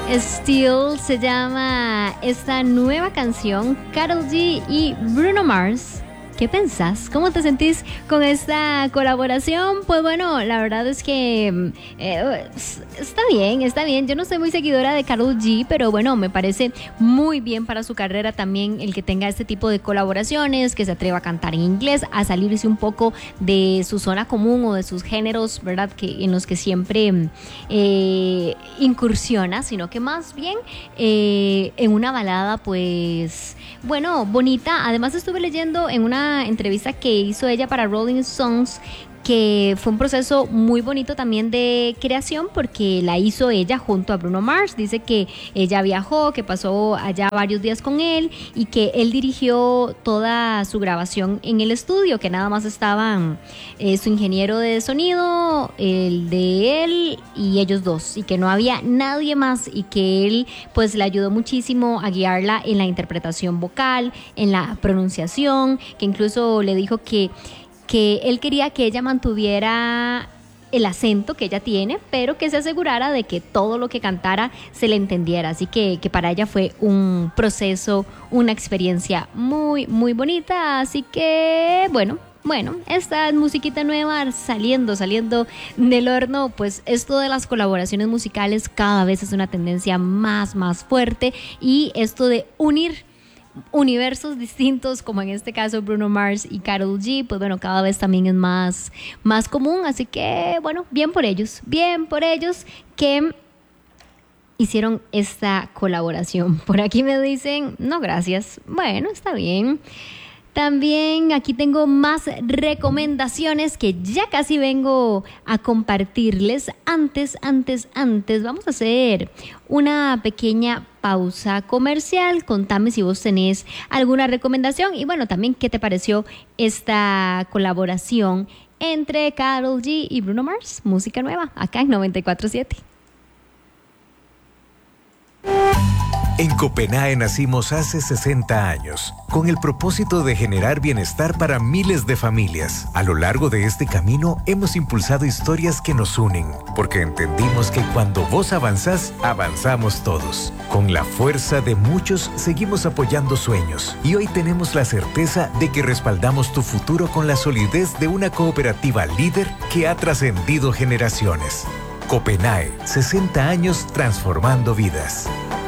Still se llama esta nueva canción, Karol G y Bruno Mars. ¿Qué pensás? ¿Cómo te sentís con esta colaboración? Pues bueno, la verdad es que está bien. Yo no soy muy seguidora de Karol G, pero bueno, me parece muy bien para su carrera también el que tenga este tipo de colaboraciones, que se atreva a cantar en inglés, a salirse un poco de su zona común o de sus géneros, ¿verdad? Que en los que siempre incursiona, sino que más bien en una balada, pues, bueno, bonita. Además estuve leyendo en una entrevista que hizo ella para Rolling Stones que fue un proceso muy bonito también de creación porque la hizo ella junto a Bruno Mars. Dice que ella viajó, que pasó allá varios días con él y que él dirigió toda su grabación en el estudio, que nada más estaban su ingeniero de sonido, el de él y ellos dos, y que no había nadie más, y que él pues le ayudó muchísimo a guiarla en la interpretación vocal, en la pronunciación, que incluso le dijo que él quería que ella mantuviera el acento que ella tiene, pero que se asegurara de que todo lo que cantara se le entendiera. Así que para ella fue un proceso, una experiencia muy, muy bonita. Así que, bueno, esta musiquita nueva saliendo del horno, pues esto de las colaboraciones musicales cada vez es una tendencia más fuerte, y esto de unir universos distintos, como en este caso Bruno Mars y Karol G, pues bueno, cada vez también es más común. Así que bueno, bien por ellos que hicieron esta colaboración. Por aquí me dicen, no gracias. Bueno, está bien. También aquí tengo más recomendaciones que ya casi vengo a compartirles. Antes, vamos a hacer una pequeña pausa comercial. Contame si vos tenés alguna recomendación y bueno, también qué te pareció esta colaboración entre Karol G y Bruno Mars, música nueva, acá en 94.7. En Copenae nacimos hace 60 años, con el propósito de generar bienestar para miles de familias. A lo largo de este camino hemos impulsado historias que nos unen, porque entendimos que cuando vos avanzás, avanzamos todos. Con la fuerza de muchos seguimos apoyando sueños, y hoy tenemos la certeza de que respaldamos tu futuro con la solidez de una cooperativa líder que ha trascendido generaciones. Copenae, 60 años transformando vidas.